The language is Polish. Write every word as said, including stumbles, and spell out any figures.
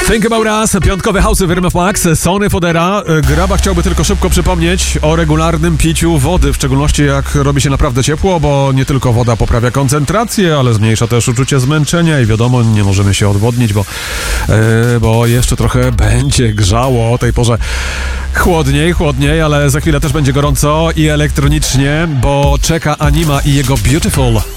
Think About Us, piątkowe house'y w R M F Max, Sony Fodera. Graba chciałby tylko szybko przypomnieć o regularnym piciu wody, w szczególności jak robi się naprawdę ciepło, bo nie tylko woda poprawia koncentrację, ale zmniejsza też uczucie zmęczenia i wiadomo, nie możemy się odwodnić, bo, yy, bo jeszcze trochę będzie grzało o tej porze. Chłodniej, chłodniej, ale za chwilę też będzie gorąco i elektronicznie, bo czeka Anima i jego Beautiful.